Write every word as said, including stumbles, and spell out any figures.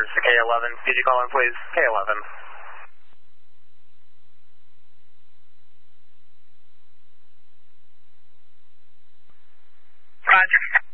numbers to K eleven. Could you call in, please? K eleven. Roger.